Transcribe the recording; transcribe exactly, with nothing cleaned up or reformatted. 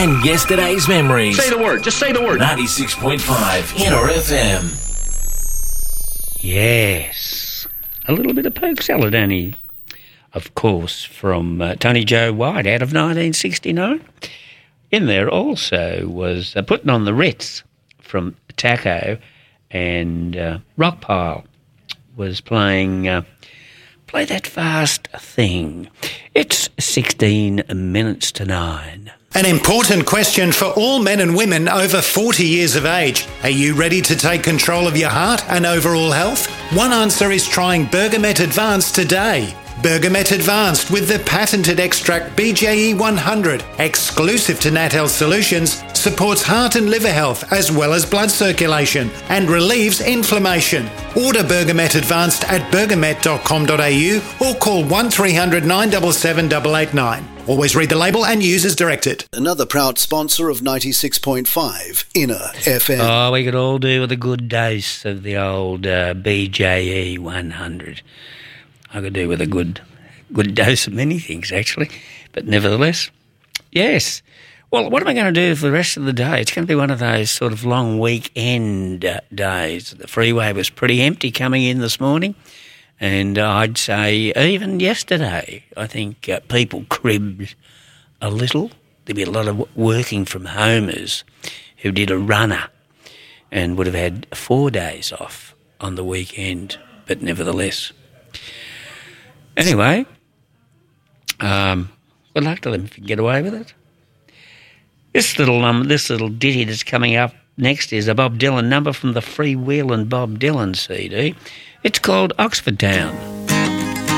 and yesterday's memories. Say the word. Just say the word. ninety-six point five Inner F M. Yes. A little bit of poke salad, Annie. Of course, from uh, Tony Joe White out of nineteen sixty-nine. In there also was uh, Putting on the Ritz from Taco, and uh, Rockpile was playing uh, Play That Fast Thing. It's sixteen minutes to nine. An important question for all men and women over forty years of age. Are you ready to take control of your heart and overall health? One answer is trying Bergamet Advanced today. Bergamet Advanced with the patented extract B J E one hundred, exclusive to Nat Health Solutions, supports heart and liver health as well as blood circulation and relieves inflammation. Order Bergamet Advanced at bergamet dot com dot a u or call one three hundred nine seven seven eight eight nine. Always read the label and use as directed. Another proud sponsor of ninety-six point five Inner F M. Oh, we could all do with a good dose of the old uh, B J E one hundred. I could do with a good good dose of many things, actually. But nevertheless, yes. Well, what am I going to do for the rest of the day? It's going to be one of those sort of long weekend uh, days. The freeway was pretty empty coming in this morning. And uh, I'd say even yesterday, I think uh, people cribbed a little. There'd be a lot of working from homers who did a runner and would have had four days off on the weekend, but nevertheless. Anyway, um, good luck to them if you can get away with it. This little um, this little ditty that's coming up next is a Bob Dylan number from the Freewheelin' Bob Dylan C D. It's called Oxford Town.